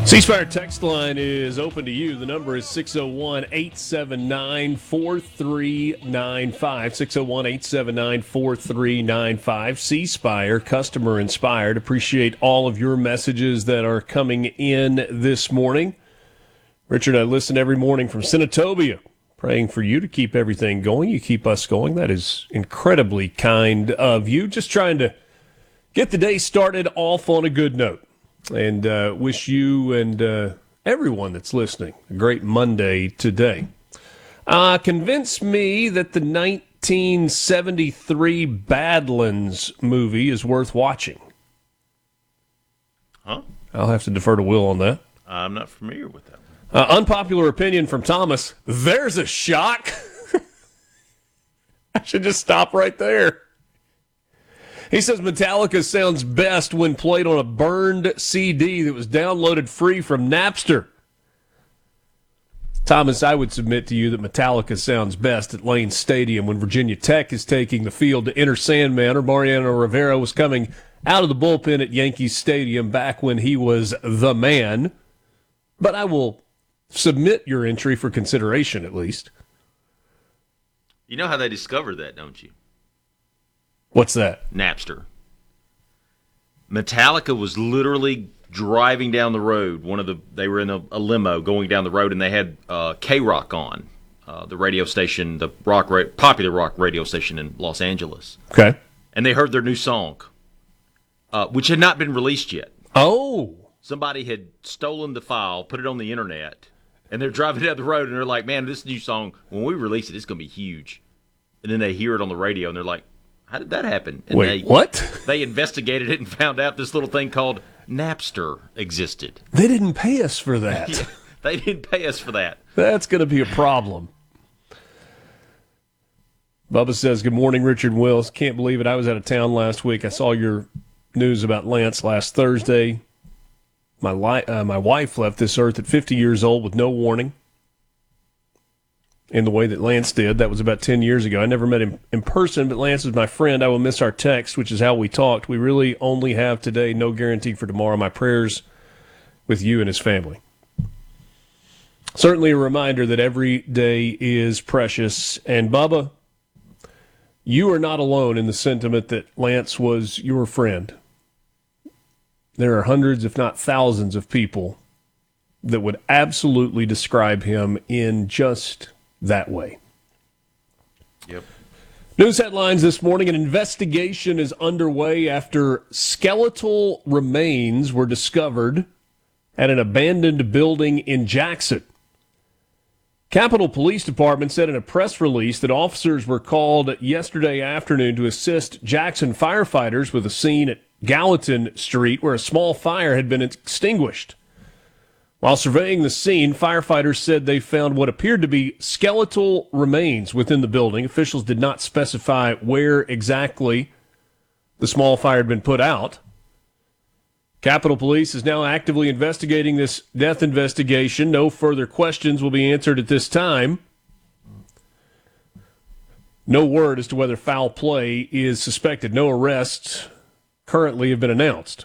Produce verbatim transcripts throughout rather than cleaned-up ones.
C Spire text line is open to you. The number is six oh one, eight seven nine, four three nine five. six oh one, eight seven nine, four three nine five. C Spire, customer inspired. Appreciate all of your messages that are coming in this morning. Richard, I listen every morning from Senatobia, praying for you to keep everything going. You keep us going. That is incredibly kind of you. Just trying to get the day started off on a good note. And uh, wish you and uh, everyone that's listening a great Monday today. Uh, convince me that the nineteen seventy-three Badlands movie is worth watching. Huh? I'll have to defer to Will on that. I'm not familiar with that one. Uh, unpopular opinion from Thomas. There's a shock. I should just stop right there. He says Metallica sounds best when played on a burned C D that was downloaded free from Napster. Thomas, I would submit to you that Metallica sounds best at Lane Stadium when Virginia Tech is taking the field to enter Sandman, or Mariano Rivera was coming out of the bullpen at Yankee Stadium back when he was the man. But I will submit your entry for consideration, at least. You know how they discovered that, don't you? What's that? Napster. Metallica was literally driving down the road. One of the they were in a, a limo going down the road, and they had uh, K-Rock on, uh, the radio station, the rock ra- popular rock radio station in Los Angeles. Okay. And they heard their new song, uh, which had not been released yet. Oh. Somebody had stolen the file, put it on the internet, and they're driving down the road, and they're like, "Man, this new song, when we release it, it's going to be huge." And then they hear it on the radio, and they're like, "How did that happen?" And Wait, they, what? They investigated it and found out this little thing called Napster existed. They didn't pay us for that. Yeah, they didn't pay us for that. That's going to be a problem. Bubba says, good morning, Richard Wills. Can't believe it. I was out of town last week. I saw your news about Lance last Thursday. My, li- uh, my wife left this earth at fifty years old with no warning. In the way that Lance did. That was about ten years ago. I never met him in person, but Lance is my friend. I will miss our text, which is how we talked. We really only have today, no guarantee for tomorrow. My prayers with you and his family. Certainly a reminder that every day is precious. And Bubba, you are not alone in the sentiment that Lance was your friend. There are hundreds, if not thousands, of people that would absolutely describe him in just that way. Yep. News headlines this morning. An investigation is underway after skeletal remains were discovered at an abandoned building in Jackson. Capitol Police Department said in a press release that officers were called yesterday afternoon to assist Jackson firefighters with a scene at Gallatin Street where a small fire had been extinguished. While surveying the scene, firefighters said they found what appeared to be skeletal remains within the building. Officials did not specify where exactly the small fire had been put out. Capitol Police is now actively investigating this death investigation. No further questions will be answered at this time. No word as to whether foul play is suspected. No arrests currently have been announced.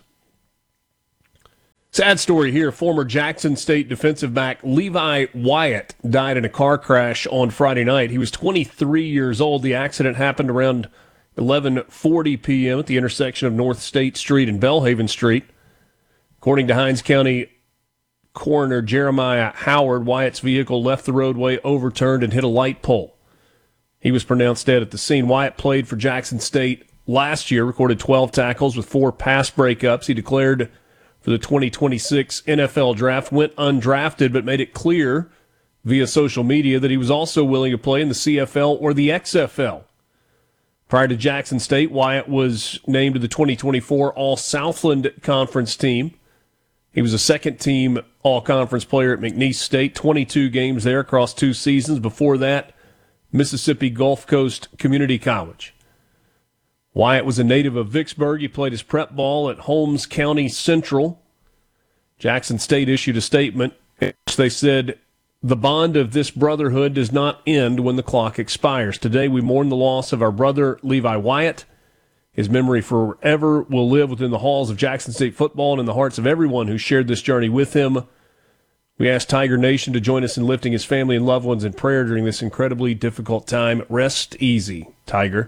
Sad story here. Former Jackson State defensive back Levi Wyatt died in a car crash on Friday night. He was twenty-three years old. The accident happened around eleven forty p.m. at the intersection of North State Street and Belhaven Street. According to Hinds County Coroner Jeremiah Howard, Wyatt's vehicle left the roadway, overturned, and hit a light pole. He was pronounced dead at the scene. Wyatt played for Jackson State last year, recorded twelve tackles with four pass breakups. He declared for the twenty twenty-six N F L draft, went undrafted, but made it clear via social media that he was also willing to play in the C F L or the X F L. Prior to Jackson State, Wyatt was named to the twenty twenty-four All-Southland Conference team. He was a second-team All-Conference player at McNeese State, twenty-two games there across two seasons. Before that, Mississippi Gulf Coast Community College. Wyatt was a native of Vicksburg. He played his prep ball at Holmes County Central. Jackson State issued a statement in which they said, the bond of this brotherhood does not end when the clock expires. Today we mourn the loss of our brother Levi Wyatt. His memory forever will live within the halls of Jackson State football and in the hearts of everyone who shared this journey with him. We ask Tiger Nation to join us in lifting his family and loved ones in prayer during this incredibly difficult time. Rest easy, Tiger.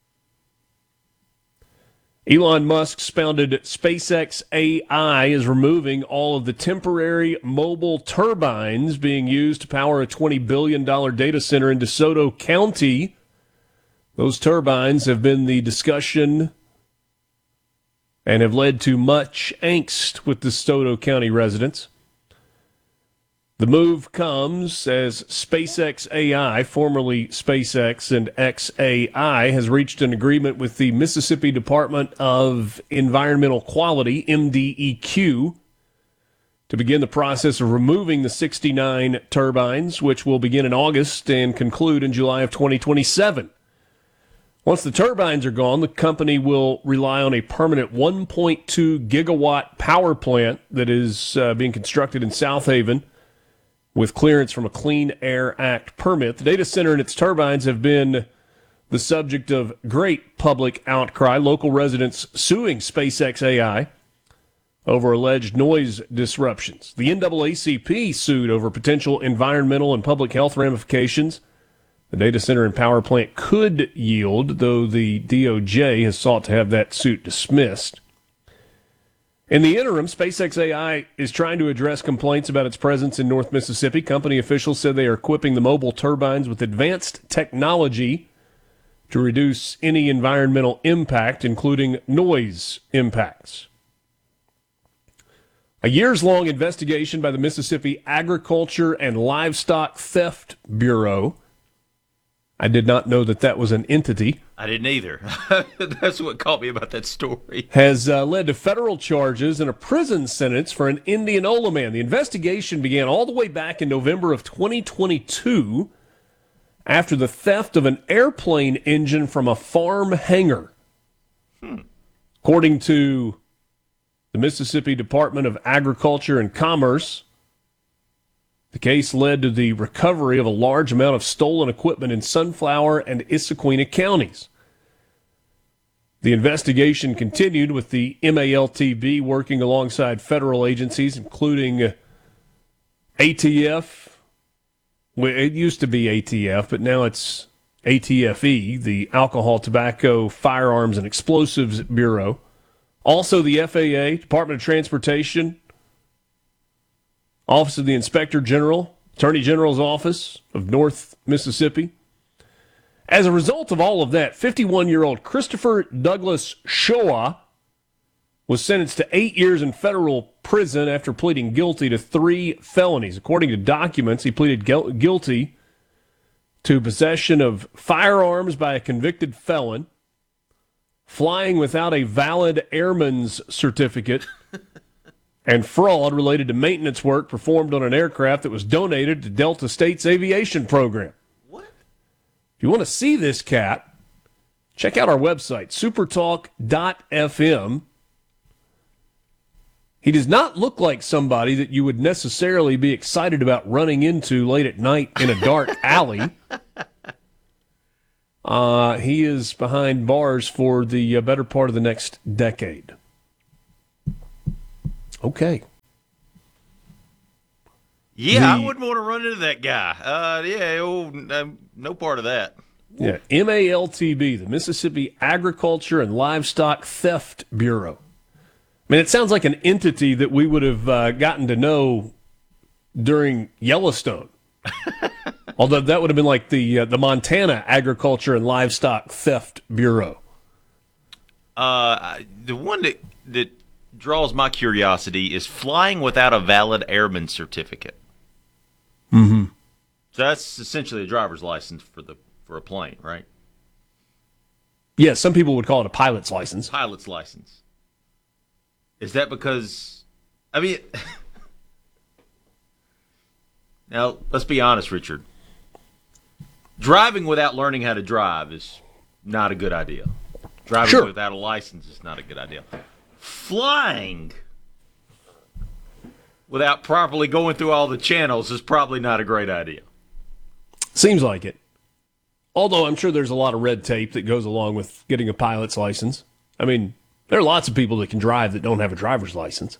Elon Musk's founded SpaceX A I is removing all of the temporary mobile turbines being used to power a twenty billion dollars data center in DeSoto County. Those turbines have been the discussion and have led to much angst with DeSoto County residents. The move comes as SpaceX A I, formerly SpaceX and X A I, has reached an agreement with the Mississippi Department of Environmental Quality, M D E Q, to begin the process of removing the sixty-nine turbines, which will begin in August and conclude in July of twenty twenty-seven. Once the turbines are gone, the company will rely on a permanent one point two gigawatt power plant that is uh, being constructed in South Haven, with clearance from a Clean Air Act permit. The data center and its turbines have been the subject of great public outcry, local residents suing SpaceX A I over alleged noise disruptions. The N double A C P sued over potential environmental and public health ramifications the data center and power plant could yield, though the D O J has sought to have that suit dismissed. In the interim, SpaceX A I is trying to address complaints about its presence in North Mississippi. Company officials said they are equipping the mobile turbines with advanced technology to reduce any environmental impact, including noise impacts. A years-long investigation by the Mississippi Agriculture and Livestock Theft Bureau. I did not know that that was an entity. I didn't either. That's what caught me about that story. Has uh, led to federal charges and a prison sentence for an Indianola man. The investigation began all the way back in November of twenty twenty-two after the theft of an airplane engine from a farm hangar. Hmm. According to the Mississippi Department of Agriculture and Commerce, the case led to the recovery of a large amount of stolen equipment in Sunflower and Issaquena counties. The investigation continued with the M A L T B working alongside federal agencies, including A T F. Well, it used to be A T F, but now it's A T F E, the Alcohol, Tobacco, Firearms, and Explosives Bureau. Also the F A A, Department of Transportation, Office of the Inspector General, Attorney General's Office of North Mississippi. As a result of all of that, fifty-one-year-old Christopher Douglas Shoah was sentenced to eight years in federal prison after pleading guilty to three felonies. According to documents, he pleaded gu- guilty to possession of firearms by a convicted felon, flying without a valid airman's certificate, and fraud related to maintenance work performed on an aircraft that was donated to Delta State's aviation program. What? If you want to see this cat, check out our website, supertalk dot f m. He does not look like somebody that you would necessarily be excited about running into late at night in a dark alley. Uh, he is behind bars for the uh, better part of the next decade. Okay. Yeah, The- I wouldn't want to run into that guy. Uh, yeah, oh, no, no part of that. Yeah, M A L T B, the Mississippi Agriculture and Livestock Theft Bureau. I mean, it sounds like an entity that we would have uh, gotten to know during Yellowstone. Although that would have been like the uh, the Montana Agriculture and Livestock Theft Bureau. Uh, the one that that draws my curiosity is flying without a valid airman certificate. Mm-hmm. So that's essentially a driver's license for the for a plane, right? Yeah, some people would call it a pilot's license. Pilot's license. Is that because, I mean, now let's be honest, Richard. Driving without learning how to drive is not a good idea. Driving Sure. without a license is not a good idea. Flying without properly going through all the channels is probably not a great idea. Seems like it. Although I'm sure there's a lot of red tape that goes along with getting a pilot's license. I mean, there are lots of people that can drive that don't have a driver's license.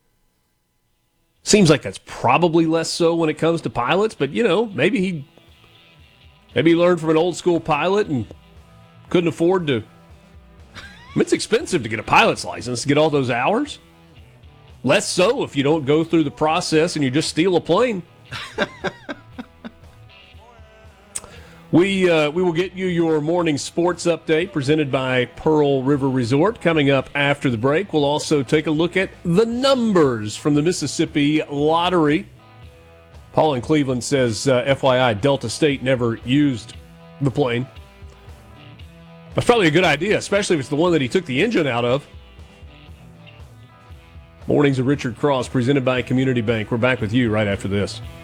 Seems like that's probably less so when it comes to pilots, but, you know, maybe he maybe he learned from an old school pilot and couldn't afford to. I mean, it's expensive to get a pilot's license, to get all those hours. Less so if you don't go through the process and you just steal a plane. We uh, we will get you your morning sports update presented by Pearl River Resort coming up after the break. We'll also take a look at the numbers from the Mississippi Lottery. Paul in Cleveland says, uh, F Y I, Delta State never used the plane. That's probably a good idea, especially if it's the one that he took the engine out of. Mornings of Richard Cross presented by Community Bank. We're back with you right after this.